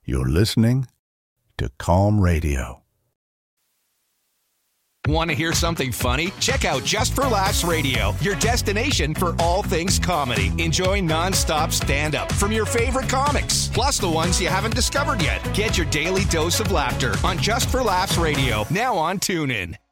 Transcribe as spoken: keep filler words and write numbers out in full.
You're listening to Calm Radio. Want to hear something funny? Check out Just for Laughs Radio, your destination for all things comedy. Enjoy nonstop stand-up from your favorite comics, plus the ones you haven't discovered yet. Get your daily dose of laughter on Just for Laughs Radio, now on TuneIn.